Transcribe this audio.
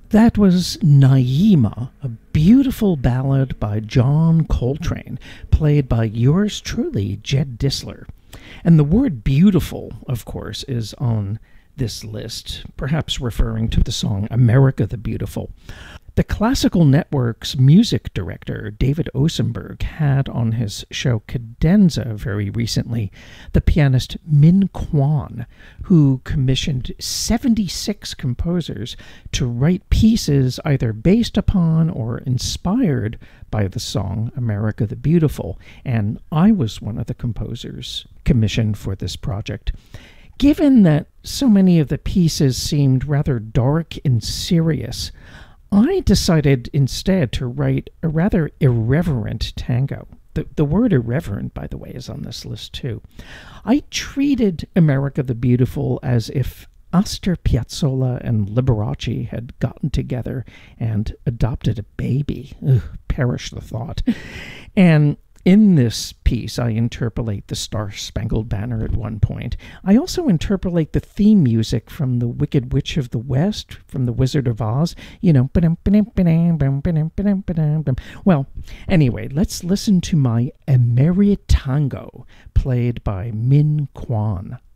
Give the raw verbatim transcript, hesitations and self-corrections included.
That was Naima, a beautiful ballad by John Coltrane, played by yours truly, Jed Disler. And the word beautiful, of course, is on this list, perhaps referring to the song America the Beautiful. The Classical Network's music director, David Osenberg, had on his show Cadenza very recently the pianist Min Kwan, who commissioned seventy-six composers to write pieces either based upon or inspired by the song America the Beautiful, and I was one of the composers commissioned for this project. Given that so many of the pieces seemed rather dark and serious, I decided instead to write a rather irreverent tango. The, the word irreverent, by the way, is on this list too. I treated America the Beautiful as if Astor Piazzolla and Liberace had gotten together and adopted a baby. Ugh, perish the thought. And in this piece, I interpolate the Star-Spangled Banner at one point. I also interpolate the theme music from The Wicked Witch of the West, from The Wizard of Oz. You know, well, anyway, let's listen to my Emery Tango, played by Min Kwan.